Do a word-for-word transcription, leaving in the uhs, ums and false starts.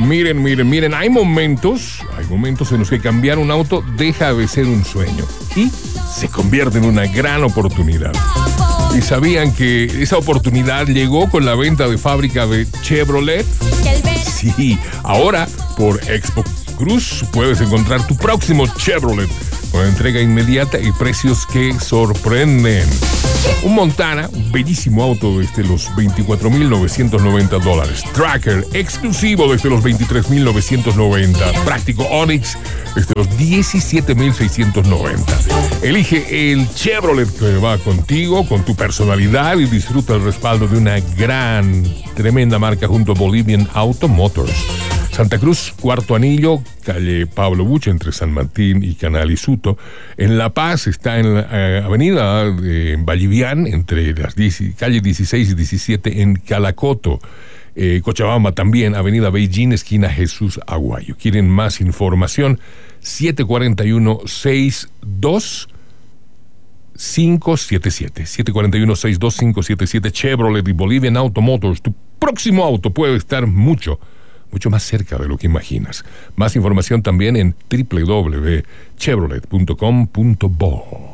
Miren, miren, miren, hay momentos, hay momentos en los que cambiar un auto deja de ser un sueño y se convierte en una gran oportunidad. ¿Y sabían que esa oportunidad llegó con la venta de fábrica de Chevrolet? Sí, ahora por Expo Cruz puedes encontrar tu próximo Chevrolet con entrega inmediata y precios que sorprenden. Un Montana, un bellísimo auto desde los veinticuatro mil novecientos noventa dólares. Tracker, exclusivo desde los veintitrés mil novecientos noventa. Práctico Onix desde los diecisiete mil seiscientos noventa. Elige el Chevrolet que va contigo, con tu personalidad, y disfruta el respaldo de una gran, tremenda marca junto a Bolivian Auto Motors. Santa Cruz, Cuarto Anillo, calle Pablo Buche, entre San Martín y Canal Isuto. En La Paz está en la eh, avenida de Vallivian, entre las diez, calle dieciséis y diecisiete, en Calacoto. Eh, Cochabamba también, avenida Beijing, esquina Jesús Aguayo. ¿Quieren más información? siete cuatro uno, seis dos cinco siete siete. siete cuatro uno, seis dos cinco siete siete. Chevrolet y Bolivian Auto Motors. Tu próximo auto puede estar mucho mucho más cerca de lo que imaginas. Más información también en doble u doble u doble u punto chevrolet punto com punto bo.